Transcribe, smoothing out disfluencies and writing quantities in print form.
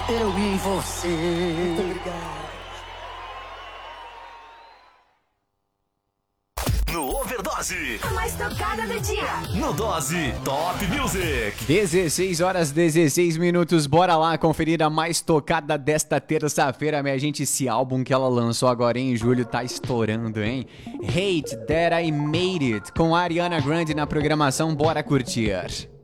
Eu e você. Muito obrigado. No Overdose, A mais tocada do dia. no Dose Top Music. 16 horas 16 minutos, bora lá conferir a mais tocada desta terça-feira, minha gente. Esse álbum que ela lançou agora em julho tá estourando, hein? Hate That I Made It, com a Ariana Grande na programação, bora curtir.